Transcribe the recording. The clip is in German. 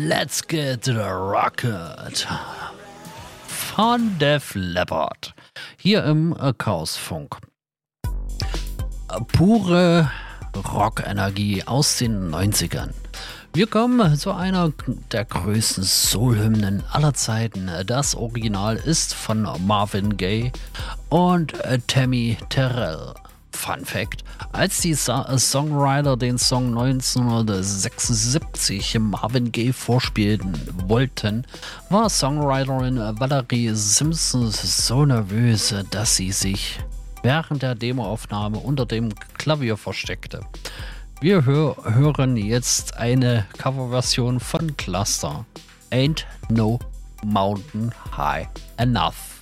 Let's Get Rocket von Def Leppard hier im Chaosfunk. Pure Rockenergie aus den 90ern. Wir kommen zu einer der größten Soul-Hymnen aller Zeiten. Das Original ist von Marvin Gaye und Tammy Terrell. Fun Fact: Als die Songwriter den Song 1976 Marvin Gaye vorspielen wollten, war Songwriterin Valerie Simpson so nervös, dass sie sich während der Demoaufnahme unter dem Klavier versteckte. Wir hören jetzt eine Coverversion von Cluster. Ain't No Mountain High Enough.